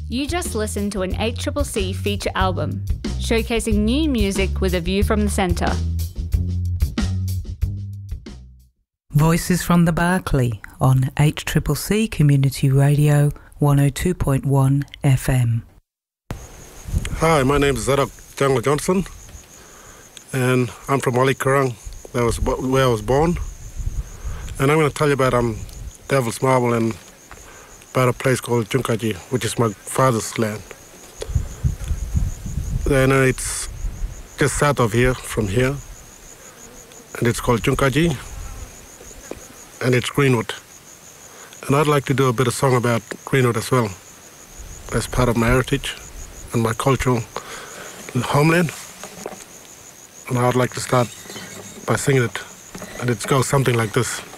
You just listened to an ACCC feature album, showcasing new music with a view from the centre. Voices from the Berkeley on HCCC Community Radio 102.1 FM. Hi, my name is Zadok Jungle Johnson, and I'm from Wali Kurrang. That was where I was born. And I'm going to tell you about Devil's Marble and about a place called Junkaji, which is my father's land. Then it's just south of here, from here, and it's called Junkaji, and it's Greenwood. And I'd like to do a bit of song about Greenwood as well, as part of my heritage and my cultural homeland. And I'd like to start by singing it, and it goes something like this.